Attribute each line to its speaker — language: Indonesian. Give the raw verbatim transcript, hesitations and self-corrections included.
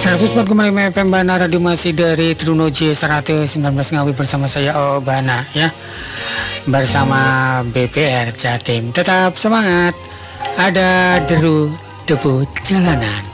Speaker 1: seratus empat koma lima F M Bana Radio masih dari Truno J seratus sembilan belas Ngawi bersama saya O Bana ya. Bersama B P R Jatim. Tetap semangat. Ada deru debu jalanan.